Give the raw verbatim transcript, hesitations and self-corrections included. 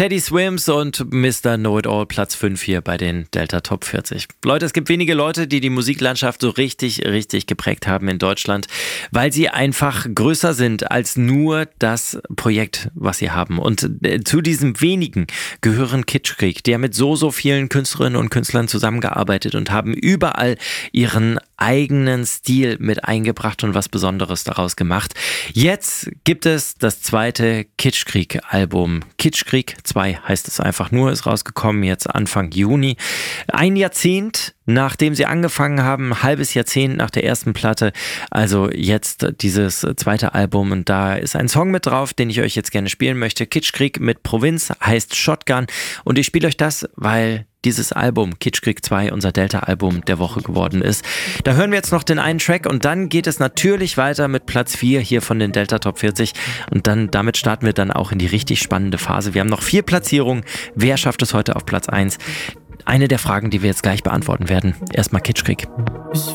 Teddy Swims und Mister Know-It-All, Platz fünf hier bei den Delta Top vierzig. Leute, es gibt wenige Leute, die die Musiklandschaft so richtig, richtig geprägt haben in Deutschland, weil sie einfach größer sind als nur das Projekt, was sie haben. Und zu diesem wenigen gehören Kitschkrieg. Die haben mit so, so vielen Künstlerinnen und Künstlern zusammengearbeitet und haben überall ihren eigenen Stil mit eingebracht und was Besonderes daraus gemacht. Jetzt gibt es das zweite Kitschkrieg-Album. Kitschkrieg zwei heißt es einfach nur, ist rausgekommen jetzt Anfang Juni. Ein Jahrzehnt, nachdem sie angefangen haben, ein halbes Jahrzehnt nach der ersten Platte. Also jetzt dieses zweite Album und da ist ein Song mit drauf, den ich euch jetzt gerne spielen möchte. Kitschkrieg mit Provinz heißt Shotgun und ich spiele euch das, weil dieses Album, Kitschkrieg zwei, unser Delta-Album der Woche geworden ist. Da hören wir jetzt noch den einen Track und dann geht es natürlich weiter mit Platz vier hier von den Delta Top vierzig und dann damit starten wir dann auch in die richtig spannende Phase. Wir haben noch vier Platzierungen. Wer schafft es heute auf Platz eins? Eine der Fragen, die wir jetzt gleich beantworten werden. Erstmal Kitschkrieg.